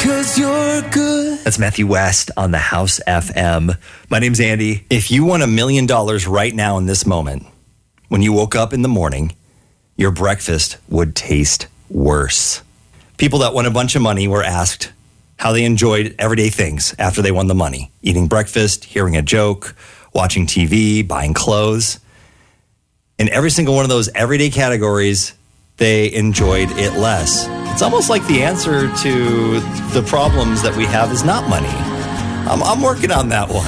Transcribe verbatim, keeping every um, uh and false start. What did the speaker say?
'cause you're good. That's Matthew West on the House F M. My name's Andy. If you won a million dollars right now in this moment, when you woke up in the morning, your breakfast would taste worse. People that won a bunch of money were asked how they enjoyed everyday things after they won the money. Eating breakfast, hearing a joke, watching T V, buying clothes. In every single one of those everyday categories, they enjoyed it less. It's almost like the answer to the problems that we have is not money. I'm, I'm working on that one.